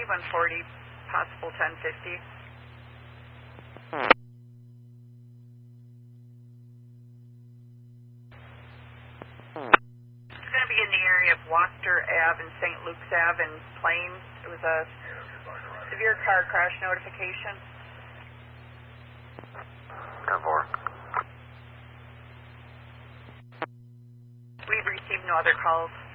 140, possible 1050. It's going to be in the area of Wachter Ave and St. Luke's Ave in Plains. It was a severe car crash notification. 10-4. We've received no other calls.